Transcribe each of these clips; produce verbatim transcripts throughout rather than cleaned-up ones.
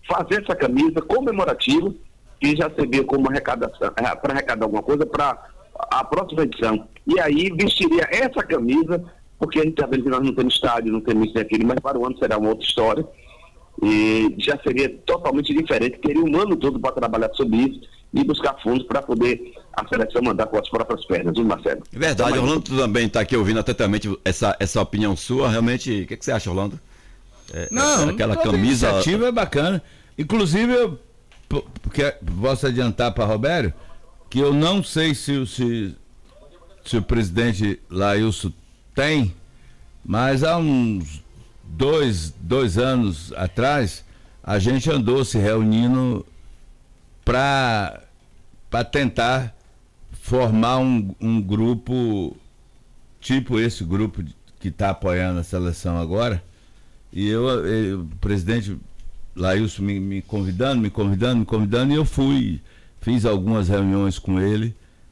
fazer essa camisa comemorativa, que já servia como arrecadação, para arrecadar alguma coisa para a próxima edição. E aí vestiria essa camisa, porque a gente está vendo que nós não temos estádio, não temos isso e aquilo, mas para o ano será uma outra história. E já seria totalmente diferente, teria um ano todo para trabalhar sobre isso e buscar fundos para poder a seleção mandar com as próprias pernas, viu, Marcelo? É verdade, então, Orlando também está aqui ouvindo atentamente essa, essa opinião sua. Realmente, o que, que você acha, Orlando? É, não, aquela toda camisa. A iniciativa é bacana. Inclusive, eu porque, posso adiantar para Roberto que eu não sei se, se, se o presidente Laílson tem, mas há uns dois, dois anos atrás, a gente andou se reunindo para tentar formar um, um grupo, tipo esse grupo que está apoiando a seleção agora. E eu, eu o presidente Laílson me, me convidando, me convidando, me convidando, e eu fui, fiz algumas reuniões com ele,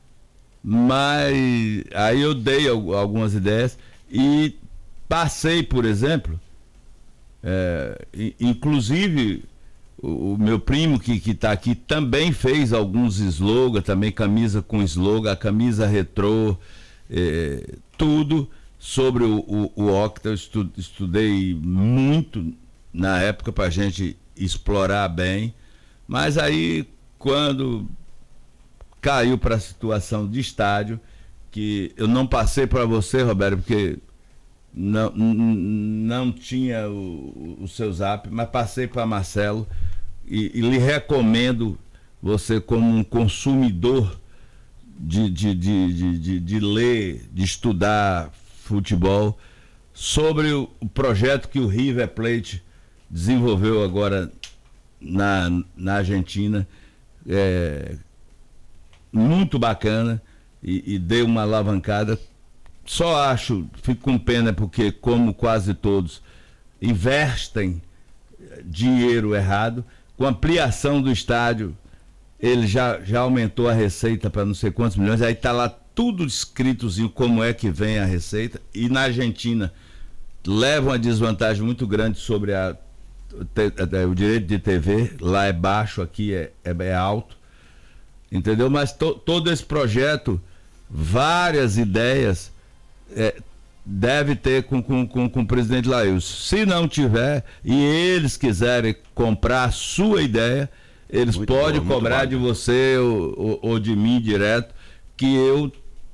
mas aí eu dei algumas ideias e passei, por exemplo, é, inclusive o, o meu primo que está aqui também fez alguns slogans, também camisa com slogan, a camisa retrô, é, tudo sobre o, o, o Octa. Eu estu, estudei muito na época para a gente explorar bem, mas aí quando caiu para a situação de estádio, que eu não passei para você, Roberto, porque não, não tinha o, o seu zap, mas passei para Marcelo e, e lhe recomendo, você como um consumidor de, de, de, de, de, de ler, de estudar futebol, sobre o, o projeto que o River Plate desenvolveu agora na, na Argentina, é, muito bacana, e, e deu uma alavancada. Só acho, fico com pena porque, como quase todos, investem dinheiro errado. Com a ampliação do estádio, ele já, já aumentou a receita para não sei quantos milhões, aí está lá tudo escritozinho como é que vem a receita, e na Argentina leva uma desvantagem muito grande sobre a, o direito de T V, lá é baixo, aqui é, é, é alto, entendeu? Mas to, todo esse projeto, várias ideias, é, deve ter com, com, com, com o presidente Laílson. Se não tiver, e eles quiserem comprar a sua ideia, eles muito podem bom, cobrar de você ou, ou, ou de mim direto, que eu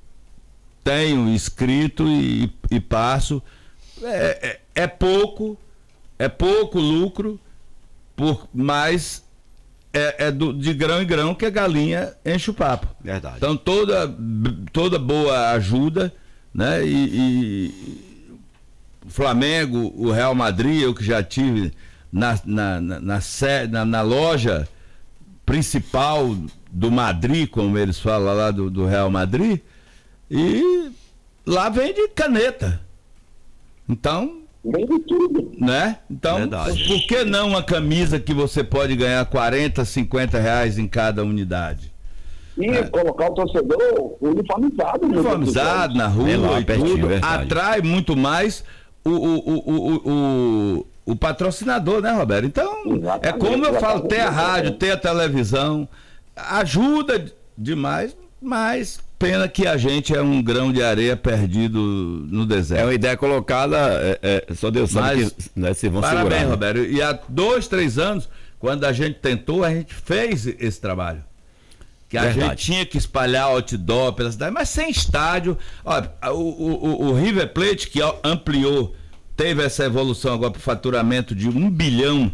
tenho escrito e, e passo. É, é, é pouco, é pouco lucro, por, mas é, é do, de grão em grão que a galinha enche o papo. Verdade. Então toda, toda boa ajuda, né? E, e o Flamengo, o Real Madrid, eu que já tive na, na, na, na, na, na loja principal do Madrid, como eles falam lá do, do Real Madrid, e lá vende caneta. Então, vende tudo, né? Então, verdade. Por que não uma camisa que você pode ganhar quarenta, cinquenta reais em cada unidade? E é. colocar o torcedor uniformizado. Uniformizado na rua, é lá, e tudo, atrai muito mais o, o, o, o, o, o patrocinador, né, Roberto? Então, exatamente, é como eu falo, ter a rádio, ter a televisão, ajuda demais, mas pena que a gente é um grão de areia perdido no deserto. É uma ideia colocada, é, é, só Deus sabe que, né, se vão parabéns, segurar. Parabéns, Roberto. E há dois, três anos, quando a gente tentou, a gente fez esse trabalho. Que a Verdade. gente tinha que espalhar outdoor pela cidade, mas sem estádio. Olha, o, o, o River Plate, que ampliou, teve essa evolução agora para o faturamento de um bilhão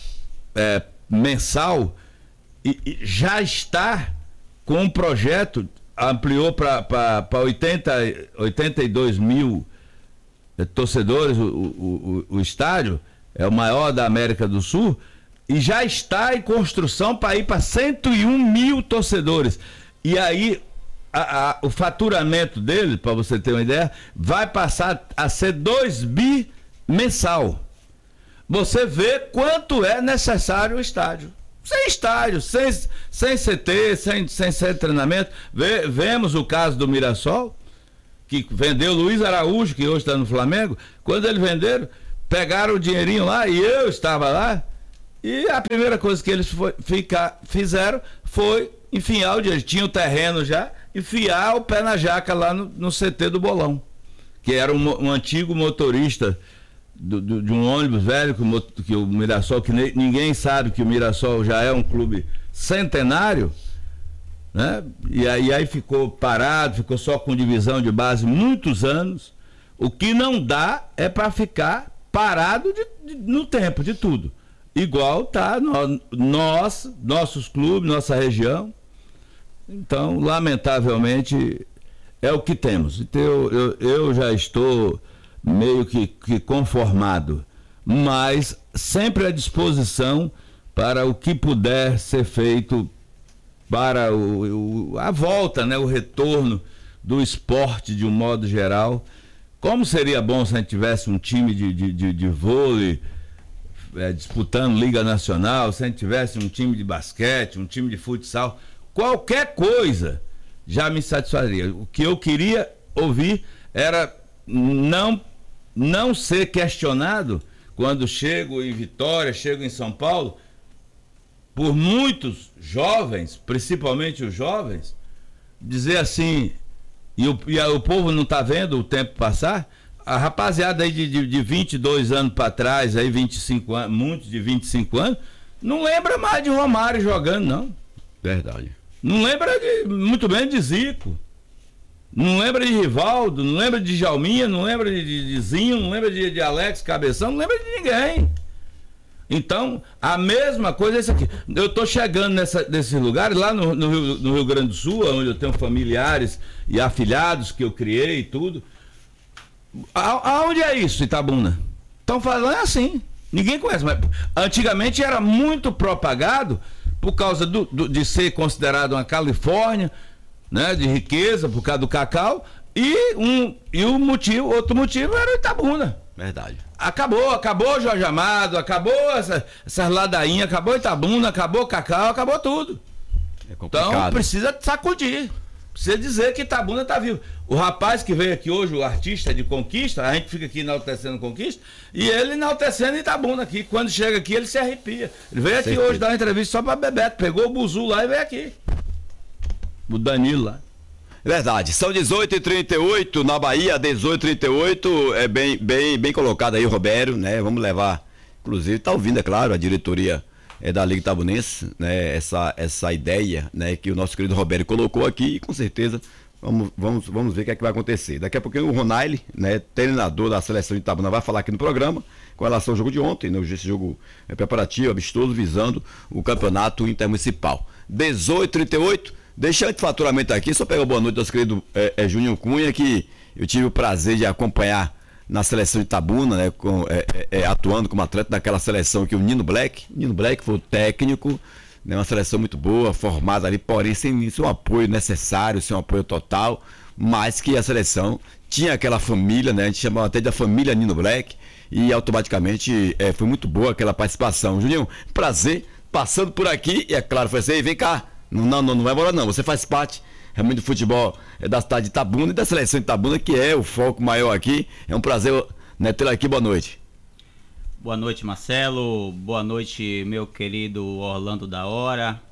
é, mensal, e, e já está com um projeto, ampliou para oitenta e dois mil torcedores o, o, o, o estádio, é o maior da América do Sul, e já está em construção para ir para cento e um mil torcedores. E aí a, a, o faturamento dele, para você ter uma ideia, vai passar a ser dois bi mensal. Você vê quanto é necessário o estádio. Sem estádio, sem, sem C T, sem, sem centro de treinamento. Vê, vemos o caso do Mirassol, que vendeu Luiz Araújo, que hoje está no Flamengo. Quando eles venderam, pegaram o dinheirinho lá, e eu estava lá, E a primeira coisa que eles foi, ficar, fizeram foi enfiar o dinheiro. Tinha o terreno já, enfiar o pé na jaca lá no, no C T do Bolão, que era um, um antigo motorista do, do, de um ônibus velho, que o, que o Mirassol, que ne, ninguém sabe que o Mirassol já é um clube centenário, né? E aí, aí ficou parado, ficou só com divisão de base muitos anos. O que não dá é para ficar parado de, de, no tempo de tudo. Igual tá no, nós, nossos clubes, nossa região. Então, lamentavelmente, é o que temos. Então, eu, eu, eu já estou meio que, que conformado, mas sempre à disposição para o que puder ser feito para o, o, a volta, né, o retorno do esporte de um modo geral. Como seria bom se a gente tivesse um time de, de, de, de vôlei é, disputando Liga Nacional, se a gente tivesse um time de basquete, um time de futsal, qualquer coisa já me satisfaria. O que eu queria ouvir era não, não ser questionado quando chego em Vitória, chego em São Paulo, por muitos jovens, principalmente os jovens, dizer assim, e o, e a, o povo não está vendo o tempo passar, a rapaziada aí de, de, de vinte e dois anos para trás, aí vinte e cinco anos, muitos de vinte e cinco anos, não lembra mais de Romário jogando, não. Verdade. Não lembra de, muito bem de Zico. Não lembra de Rivaldo, não lembra de Jalminha, não lembra de, de, de Zinho, não lembra de, de Alex Cabeção, não lembra de ninguém. Então, a mesma coisa é isso aqui. Eu estou chegando nessa, nesses lugares, lá no, no, Rio, no Rio Grande do Sul, onde eu tenho familiares e afilhados que eu criei e tudo. A, aonde é isso, Itabuna? Estão falando assim. Ninguém conhece, mas antigamente era muito propagado por causa do, do, de ser considerado uma Califórnia, né, de riqueza, por causa do cacau, e, um, e o motivo, outro motivo era o Itabuna. Verdade. Acabou, acabou Jorge Amado, acabou essa, essas ladainhas, acabou Itabuna, acabou cacau, acabou tudo. É complicado. Então precisa sacudir, precisa dizer que Itabuna está vivo. O rapaz que veio aqui hoje, o artista de Conquista, a gente fica aqui enaltecendo Conquista, e ele enaltecendo Itabuna aqui. Quando chega aqui, ele se arrepia. Ele veio aqui Certeza. hoje dar uma entrevista só para Bebeto, pegou o buzu lá e veio aqui. O Danilo lá. Verdade, são dezoito e trinta e oito na Bahia, dezoito e trinta e oito, é bem, bem, bem colocado aí, Robério, né? Vamos levar, inclusive tá ouvindo, é claro, a diretoria é da Liga Itabunense, né? Essa, essa ideia, né, que o nosso querido Robério colocou aqui, e com certeza vamos, vamos, vamos ver o que é que vai acontecer. Daqui a pouquinho o Ronaile, né, treinador da seleção de Itabuna, vai falar aqui no programa com relação ao jogo de ontem, né? Esse jogo é preparativo, amistoso, visando o campeonato intermunicipal. dezoito e trinta e oito. Deixa de faturamento aqui, só pegar boa noite do nosso querido é, é, Júnior Cunha, que eu tive o prazer de acompanhar na seleção de Itabuna, né, com, é, é, atuando como atleta daquela seleção que o Nino Black, o Nino Black foi o técnico, né, uma seleção muito boa, formada ali, porém sem, sem um apoio necessário, sem um apoio total, mas que a seleção tinha aquela família, né, a gente chamava até da família Nino Black, e automaticamente é, foi muito boa aquela participação. Juninho, prazer, passando por aqui, e é claro, foi assim, vem cá. Não, não, não vai embora não, você faz parte realmente do futebol da cidade de Itabuna e da seleção de Itabuna, que é o foco maior aqui. É um prazer, né, tê-lo aqui, boa noite. Boa noite, Marcelo, boa noite, meu querido Orlando da Hora,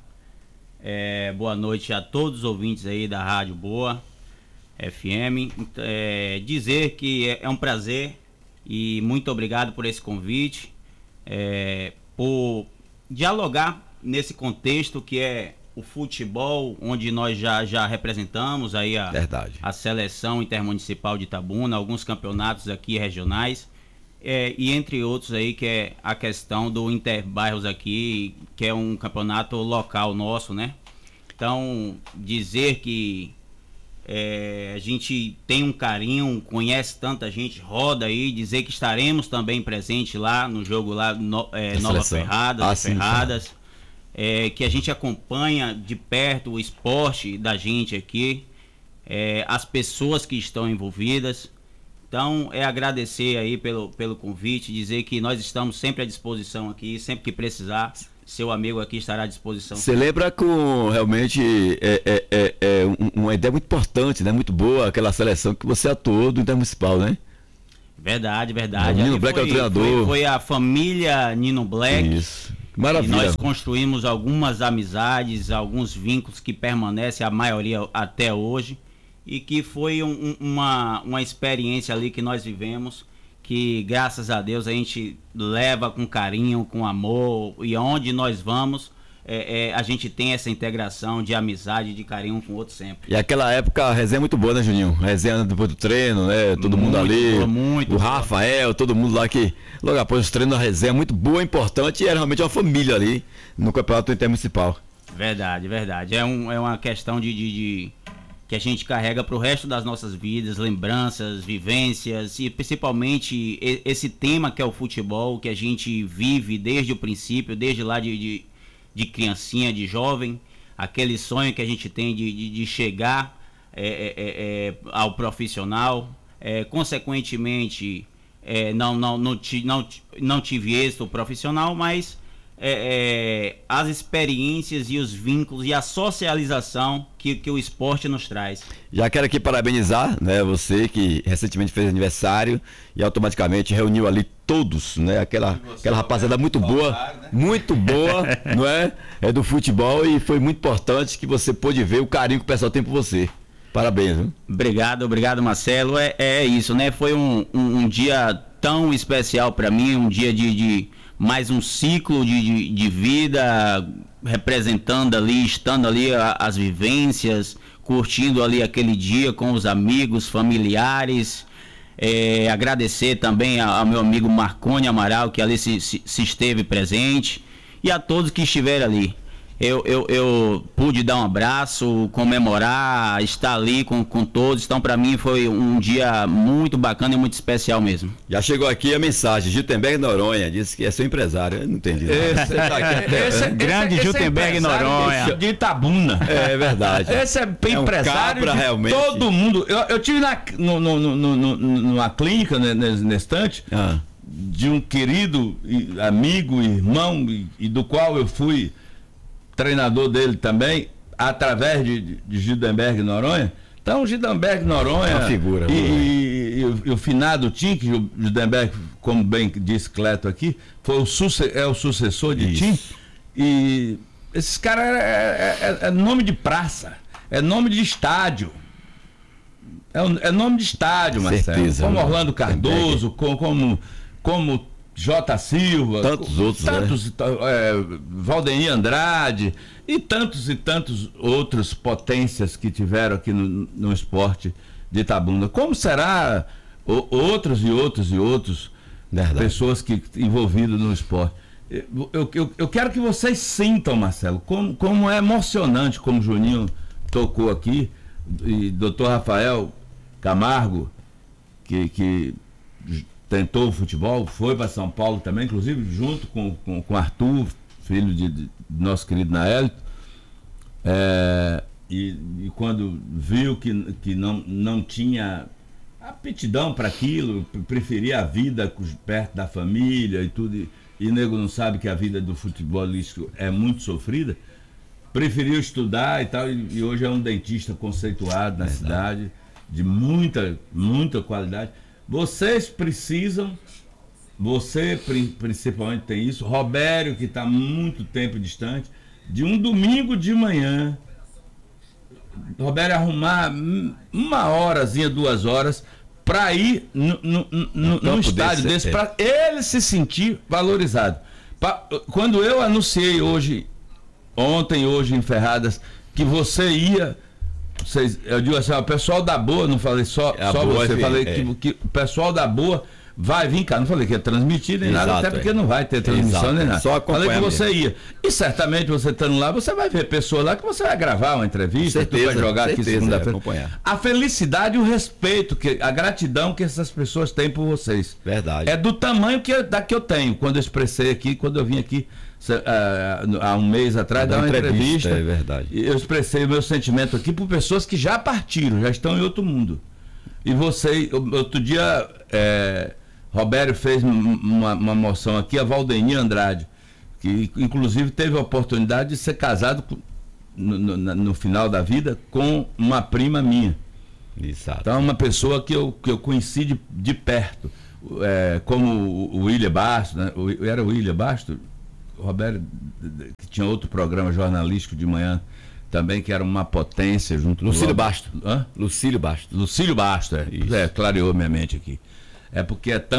é, boa noite a todos os ouvintes aí da Rádio Boa F M, é, dizer que é, é um prazer e muito obrigado por esse convite, é, por dialogar nesse contexto que é o futebol, onde nós já, já representamos aí a, a seleção intermunicipal de Itabuna, alguns campeonatos aqui regionais, é, e entre outros aí, que é a questão do Interbairros aqui, que é um campeonato local nosso, né? Então, dizer que é, a gente tem um carinho, conhece tanta gente, roda aí, dizer que estaremos também presentes lá no jogo lá, no, é, Nova Ferradas, ah, Ferradas. É, que a gente acompanha de perto o esporte da gente aqui, é, as pessoas que estão envolvidas. Então, é agradecer aí pelo, pelo convite, dizer que nós estamos sempre à disposição aqui, sempre que precisar, seu amigo aqui estará à disposição. Você lembra com realmente é, é, é, é uma ideia muito importante, né? Muito boa, aquela seleção que você atuou do Intermunicipal, né? Verdade, verdade. O Nino Black foi, é o treinador. Foi, foi a família Nino Black. Isso. Maravilha. E nós construímos algumas amizades, alguns vínculos que permanecem, a maioria até hoje, e que foi um, um, uma, uma experiência ali que nós vivemos, que graças a Deus a gente leva com carinho, com amor, e onde nós vamos, é, é, a gente tem essa integração de amizade, de carinho um com o outro sempre. E aquela época a resenha é muito boa, né, Juninho? A resenha depois do treino, né? Todo Muito mundo ali. boa, muito o boa. Rafael, todo mundo lá que logo após os treinos, a resenha muito boa, importante, e era realmente uma família ali no campeonato intermunicipal. Verdade, verdade. É, um, é uma questão de, de, de que a gente carrega para o resto das nossas vidas, lembranças, vivências, e principalmente esse tema que é o futebol, que a gente vive desde o princípio, desde lá de, de, de criancinha, de jovem, aquele sonho que a gente tem de, de, de chegar é, é, é, ao profissional, é, consequentemente é, não, não, não, ti, não, não tive êxito profissional, mas É, é, as experiências e os vínculos e a socialização que, que o esporte nos traz. Já quero aqui parabenizar, né, você que recentemente fez aniversário e automaticamente reuniu ali todos, né, aquela, aquela rapaziada muito boa, né? muito boa, não é? É do futebol, e foi muito importante que você pôde ver o carinho que o pessoal tem por você. Parabéns, viu? Obrigado, obrigado, Marcelo. É, é isso, né? Foi um, um, um dia tão especial para mim, um dia de, de mais um ciclo de, de, de vida, representando ali, estando ali a, as vivências, curtindo ali aquele dia com os amigos, familiares. É, agradecer também ao meu amigo Marconi Amaral, que ali se, se, se esteve presente, e a todos que estiveram ali. Eu, eu, eu pude dar um abraço, comemorar, estar ali com, com todos. Então, para mim, foi um dia muito bacana e muito especial mesmo. Já chegou aqui a mensagem. Giltenberg Noronha disse que é seu empresário. Eu não entendi. Esse, tá aqui, esse, esse, grande esse, Giltenberg esse Noronha. De Itabuna. É verdade. Esse é bem é um empresário. Cabra, realmente. Todo mundo. Eu, eu tive na, no, no, no, no, numa clínica, né, na estante, ah. de um querido amigo, irmão, e, e do qual eu fui treinador dele também, através de, de Gildenberg Noronha. Então, Gildenberg Noronha, é uma figura, e, e, e, o, e o finado Tim, que o Gildenberg, como bem disse Cleto aqui, foi o suce, é o sucessor de Isso. Tim. E esses caras é, é, é, é nome de praça, é nome de estádio. É, é nome de estádio, Marcelo. Certeza, como Orlando Cardoso, como, como, como J. Silva, tantos outros, tantos, né? é, Valdemir Andrade e tantos e tantos outros potências que tiveram aqui no, no esporte de Itabuna. Como será o, outros e outros e outros Verdade. pessoas que envolvidas no esporte? Eu, eu, eu quero que vocês sintam, Marcelo, como, como é emocionante, como o Juninho tocou aqui, e doutor Rafael Camargo, que, que tentou o futebol, foi para São Paulo também, inclusive junto com, com, com Arthur, filho de, de nosso querido Naélito, é, e, e quando viu que, que não, não tinha aptidão para aquilo, preferia a vida perto da família e tudo, e, e nego não sabe que a vida do futebolístico é muito sofrida, preferiu estudar e tal, e, e hoje é um dentista conceituado na é cidade, não. de muita, muita qualidade. Vocês precisam, você principalmente tem isso, Robério, que está muito tempo distante, de um domingo de manhã, Robério arrumar uma horazinha, duas horas, para ir no, no, no, num estádio desse, desse para ele se sentir valorizado. Pra, quando eu anunciei hoje, ontem, hoje em Ferradas, que você ia... Vocês, eu digo assim, ó, o pessoal da Boa, não falei só, é só você, vir, falei é. que, que o pessoal da Boa vai vir cá, não falei que ia transmitir nem Exato, nada, até porque é. não vai ter transmissão Exato, nem nada. Só falei que você mesmo. ia. E certamente você estando lá, você vai ver pessoas lá que você vai gravar uma entrevista, certeza, tu vai jogar certeza, aqui segunda-feira. A felicidade e o respeito, que, a gratidão que essas pessoas têm por vocês. Verdade. É do tamanho que, da que eu tenho, quando eu expressei aqui, quando eu vim aqui. Há um mês atrás, dar uma entrevista, entrevista, é verdade. Eu expressei o meu sentimento aqui por pessoas que já partiram, já estão em outro mundo. E você, outro dia, é, Robério fez uma, uma moção aqui, a Valdemir Andrade, que inclusive teve a oportunidade de ser casado no, no, no final da vida com uma prima minha. Exato. Então, uma pessoa que eu, que eu conheci de, de perto, é, como o William Bastos, né? Era o William Bastos? Roberto, que tinha outro programa jornalístico de manhã também, que era uma potência junto Lucílio com... Basto. Hã? Lucílio Basto. Lucílio Basto, é. É, clareou minha mente aqui. É porque é tanto